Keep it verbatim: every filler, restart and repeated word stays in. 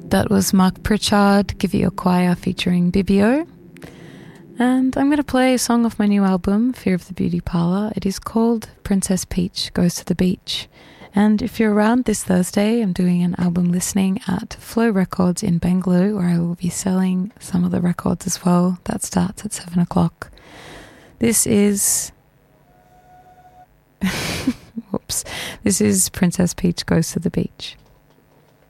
That was Mark Pritchard, Give It Your Choir featuring Bibio. And I'm going to play a song off my new album, Fear of the Beauty Parlour. It is called Princess Peach Goes to the Beach. And if you're around this Thursday, I'm doing an album listening at Flow Records in Bengaluru, where I will be selling some of the records as well. That starts at seven o'clock. This is... Whoops. This is Princess Peach Goes to the Beach.